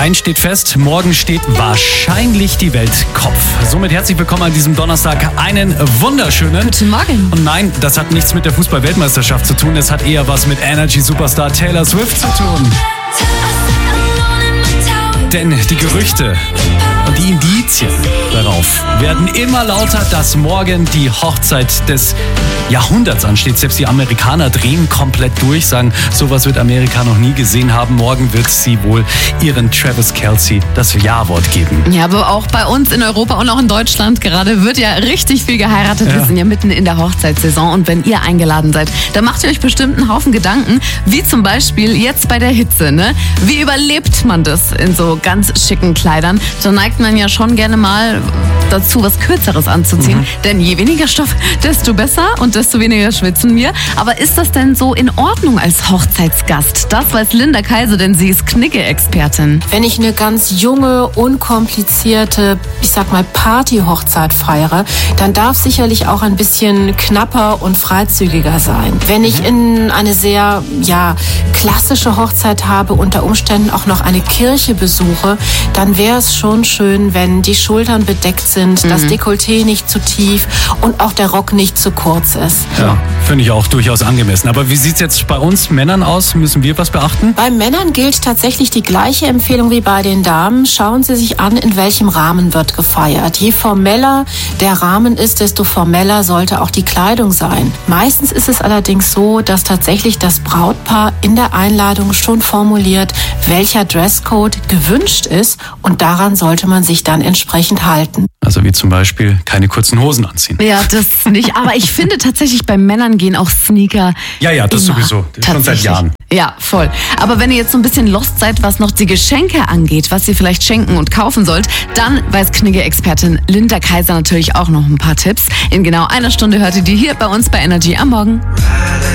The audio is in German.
Eins steht fest, morgen steht wahrscheinlich die Welt Kopf. Somit herzlich willkommen an diesem Donnerstag. Einen wunderschönen Guten Morgen. Und nein, das hat nichts mit der Fußball-Weltmeisterschaft zu tun. Es hat eher was mit Energy-Superstar Taylor Swift zu tun. Denn die Gerüchte und die Indizien darauf werden immer lauter, dass morgen die Hochzeit des Jahrhunderts ansteht. Selbst die Amerikaner drehen komplett durch, sagen, sowas wird Amerika noch nie gesehen haben. Morgen wird sie wohl ihren Travis Kelce das Ja-Wort geben. Ja, aber auch bei uns in Europa und auch in Deutschland gerade wird ja richtig viel geheiratet. Ja. Wir sind ja mitten in der Hochzeitssaison und wenn ihr eingeladen seid, dann macht ihr euch bestimmt einen Haufen Gedanken, wie zum Beispiel jetzt bei der Hitze, ne? Wie überlebt man das in so ganz schicken Kleidern? Da neigt man ja schon gerne mal dazu, was Kürzeres anzuziehen. Denn je weniger Stoff, desto besser und desto weniger schwitzen wir. Aber ist das denn so in Ordnung als Hochzeitsgast? Das weiß Linda Kaiser, denn sie ist Knigge-Expertin. Wenn ich eine ganz junge, unkomplizierte, ich sag mal Party-Hochzeit feiere, dann darf sicherlich auch ein bisschen knapper und freizügiger sein. Wenn ich in eine sehr, klassische Hochzeit habe, unter Umständen auch noch eine Kirche besuche, dann wäre es schon schön, wenn die Schultern bedeckt sind, das Dekolleté nicht zu tief und auch der Rock nicht zu kurz ist. Ja, finde ich auch durchaus angemessen. Aber wie sieht es jetzt bei uns Männern aus? Müssen wir was beachten? Bei Männern gilt tatsächlich die gleiche Empfehlung wie bei den Damen. Schauen Sie sich an, in welchem Rahmen wird gefeiert. Je formeller der Rahmen ist, desto formeller sollte auch die Kleidung sein. Meistens ist es allerdings so, dass tatsächlich das Brautpaar in der Einladung schon formuliert, welcher Dresscode gewünscht ist und daran sollte man sich dann entsprechend halten. Also wie zum Beispiel keine kurzen Hosen anziehen. Ja, das nicht. Aber ich finde tatsächlich, bei Männern gehen auch Sneaker. Ja, das immer. sowieso. Schon seit Tatsächlich. Jahren. Ja, voll. Aber wenn ihr jetzt so ein bisschen lost seid, was noch die Geschenke angeht, was ihr vielleicht schenken und kaufen sollt, dann weiß Knigge-Expertin Linda Kaiser natürlich auch noch ein paar Tipps. In genau einer Stunde hört ihr die hier bei uns bei Energy am Morgen.